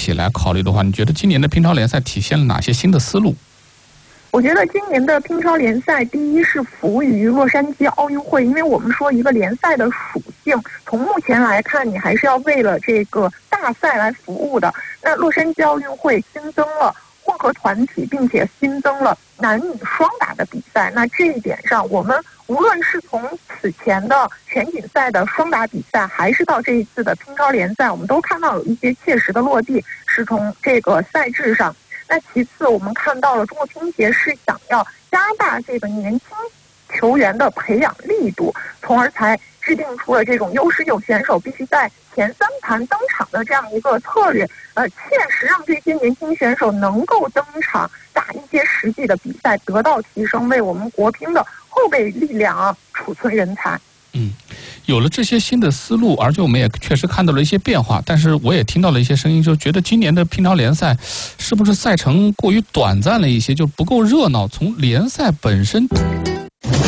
起来考虑的话，你觉得今年的乒超联赛体现了哪些新的思路？ 我觉得今年的乒超联赛，第一是服务于洛杉矶奥运会，因为我们说一个联赛的属性，从目前来看，你还是要为了这个大赛来服务的。那洛杉矶奥运会新增了混合团体，并且新增了男女双打的比赛。那这一点上，我们无论是从此前的全锦赛的双打比赛，还是到这一次的乒超联赛，我们都看到有一些切实的落地，是从这个赛制上。那其次，我们看到了中国乒协是想要加大这个年轻球员的培养力度，从而才制定出了这种优势选手必须在前3盘登场的这样一个策略，切实让这些年轻选手能够登场打一些实际的比赛，得到提升，为我们国乒的后备力量储存人才。 有了这些新的思路，而且我们也确实看到了一些变化，但是我也听到了一些声音，就觉得今年的乒超联赛是不是赛程过于短暂了一些，就不够热闹，从联赛本身